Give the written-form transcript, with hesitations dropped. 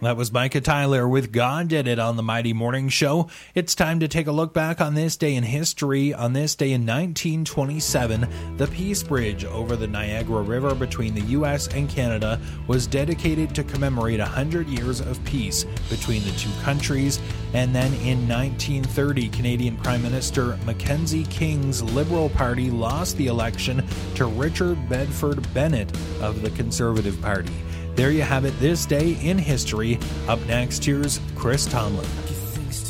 That was Micah Tyler with God Did It on the Mighty Morning Show. It's time to take a look back on this day in history. On this day in 1927, the Peace Bridge over the Niagara River between the U.S. and Canada was dedicated to commemorate 100 years of peace between the two countries. And then in 1930, Canadian Prime Minister Mackenzie King's Liberal Party lost the election to Richard Bedford Bennett of the Conservative Party. There you have it, this day in history. Up next, here's Chris Tomlin.